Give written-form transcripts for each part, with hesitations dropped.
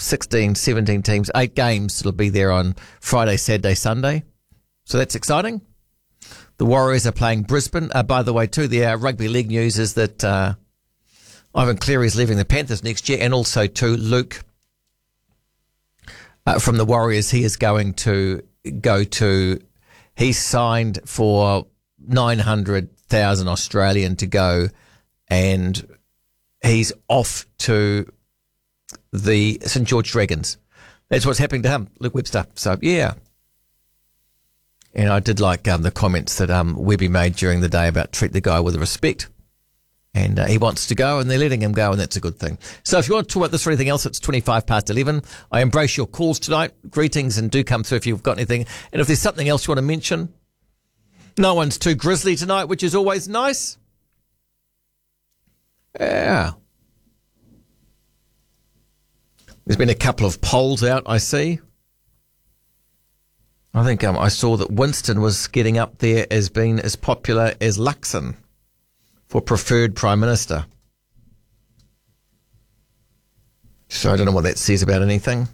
16, 17 teams, 8 games. It'll be there on Friday, Saturday, Sunday. So that's exciting. The Warriors are playing Brisbane. By the way, too, the rugby league news is that Ivan Cleary is leaving the Panthers next year, and also, too, Luke from the Warriors, he is going to go to... He's signed for 900,000 Australian to go, and he's off to the St George Dragons. That's what's happening to him, Luke Webster. So, yeah. And I did like the comments that Webby made during the day about treat the guy with respect. And he wants to go, and they're letting him go, and that's a good thing. So if you want to talk about this or anything else, it's 11:25. I embrace your calls tonight. Greetings, and do come through if you've got anything. And if there's something else you want to mention. No one's too grizzly tonight, which is always nice. Yeah. There's been a couple of polls out, I see. I think I saw that Winston was getting up there as being as popular as Luxon for preferred Prime Minister. So I don't know what that says about anything.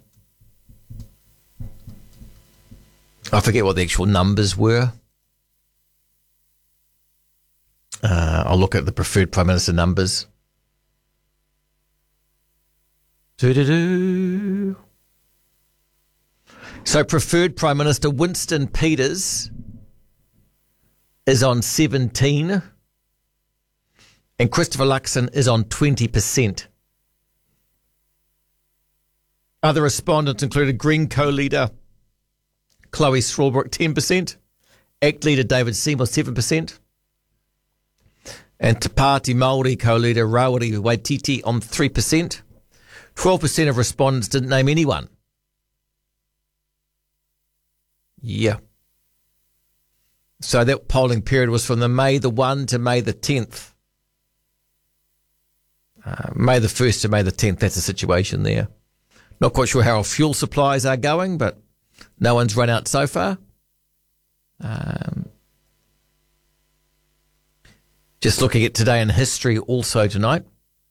I forget what the actual numbers were. I'll look at the preferred Prime Minister numbers. So preferred Prime Minister Winston Peters is on 17%. And Christopher Luxon is on 20%. Other respondents included Green co-leader Chloe Strawbrook, 10%. ACT leader David Seymour, 7%. And Te Pāti Māori co-leader Rawiri Waititi on 3%. 12% of respondents didn't name anyone. Yeah. So that polling period was from the May the 1 to May the 10th. May the 1st to May the 10th, that's the situation there. Not quite sure how our fuel supplies are going, but no one's run out so far. Just looking at today in history also tonight.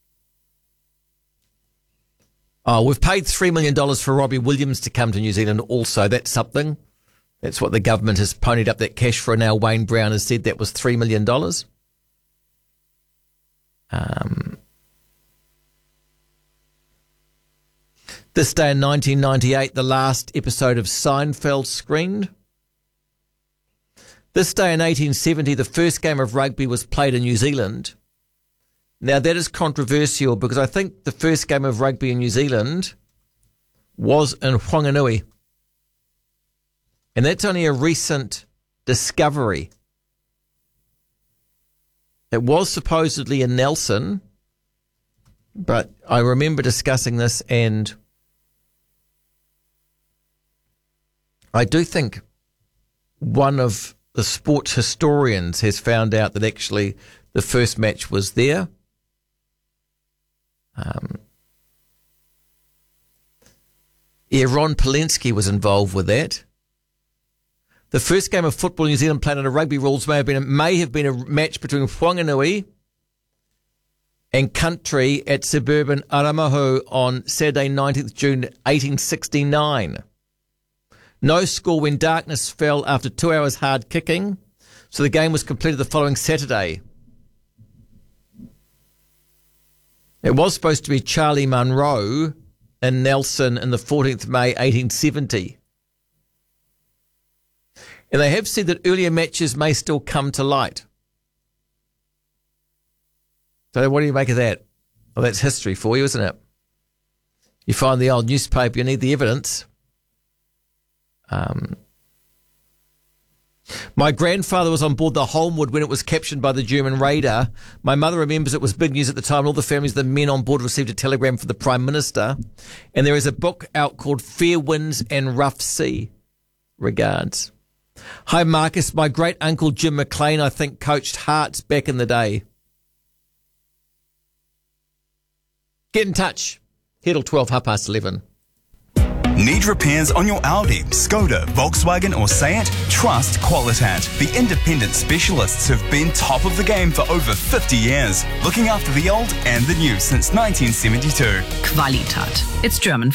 Oh, we've paid $3 million for Robbie Williams to come to New Zealand also. That's something. That's what the government has ponied up that cash for now. Wayne Brown has said that was $3 million. This day in 1998, the last episode of Seinfeld screened. This day in 1870, the first game of rugby was played in New Zealand. Now, that is controversial because I think the first game of rugby in New Zealand was in Whanganui. And that's only a recent discovery. It was supposedly in Nelson, but I remember discussing this, and I do think one of the sports historians has found out that actually the first match was there. Ron Polensky was involved with that. The first game of football New Zealand played under rugby rules may have been a match between Whanganui and Country at suburban Aramahu on Saturday, 19th June 1869. No score when darkness fell after 2 hours hard kicking, so the game was completed the following Saturday. It was supposed to be Charlie Munro in Nelson in the 14th May 1870. And they have said that earlier matches may still come to light. So what do you make of that? Well, that's history for you, isn't it? You find the old newspaper, you need the evidence. My grandfather was on board the Holmwood when it was captured by the German raider. My mother remembers it was big news at the time. All the families of the men on board received a telegram from the Prime Minister. And there is a book out called Fair Winds and Rough Sea. Regards. Hi, Marcus. My great-uncle Jim McLean, I think, coached Hearts back in the day. Get in touch. Here till 12, 11:30. Need repairs on your Audi, Skoda, Volkswagen or Seat? Trust Qualitat. The independent specialists have been top of the game for over 50 years, looking after the old and the new since 1972. Qualitat. It's German